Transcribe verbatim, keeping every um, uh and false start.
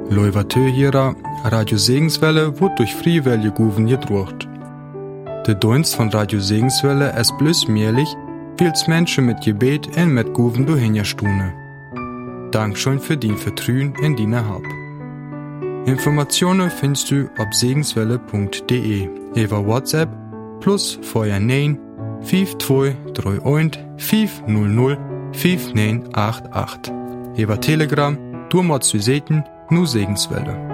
Leuvatö hierer, Radio Segenswelle wird durch Friewelle Guven gedruckt. Der Dienst von Radio Segenswelle ist bloß möglich, weil's Menschen mit Gebet und mit Guven durchhingerstune. Dankeschön für dein Vertrauen in deine Hab. Informationen findest du auf segenswelle punkt de, über WhatsApp plus vorher neun fünf zwei drei eins fünf null null fünf neun acht acht. Über Telegram, du machst du sehen, nur Segenswelle.